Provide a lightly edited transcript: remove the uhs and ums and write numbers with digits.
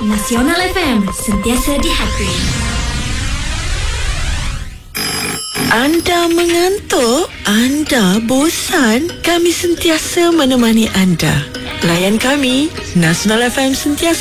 Nasional FM, sentiasa di hati. Anda mengantuk? Anda bosan? Kami sentiasa menemani anda. Layan kami, Nasional FM sentiasa